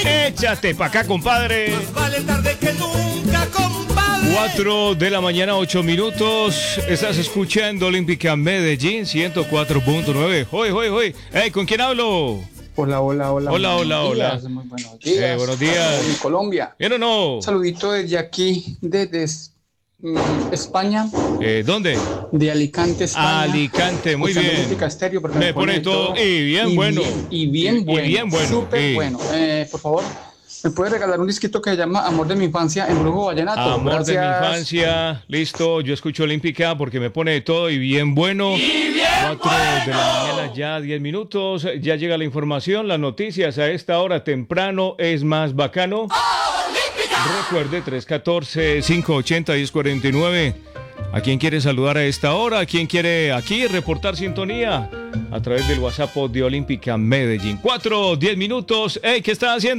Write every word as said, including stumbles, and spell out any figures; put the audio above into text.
Échate pa' acá, compadre. Más vale tarde que nunca, compadre. cuatro de la mañana, ocho minutos. Estás escuchando Olímpica Medellín, ciento cuatro punto nueve. Hoy, hoy, hoy. Hey, ¿con quién hablo? Hola, hola, hola. Hola, hola, hola. Días, muy buenos días. Eh, buenos días. En Colombia. ¿Bien o no? Un saludito desde aquí, desde mm, España, Eh, ¿Dónde? de Alicante, España. Alicante, muy Escuchando bien. Olímpica Estéreo porque Me pone todo y bien y bueno. bien- y bien Y- y bueno. bien bueno, Súper sí. bueno. Eh, por favor, ¿me puede regalar un disquito que se llama Amor de mi infancia en Brujo Vallenato? Amor de mi Gracias. infancia, listo, yo escucho Olímpica porque me pone de todo y bien bueno. cuatro de la mañana ya diez minutos, ya llega la información, las noticias a esta hora temprano es más bacano. Recuerde tres uno cuatro, cinco ocho cero, uno cero cuatro nueve. ¿A quién quiere saludar a esta hora? ¿A quién quiere aquí reportar sintonía? A través del WhatsApp de Olímpica Medellín. cuatro, diez minutos. Hey, ¿qué está haciendo?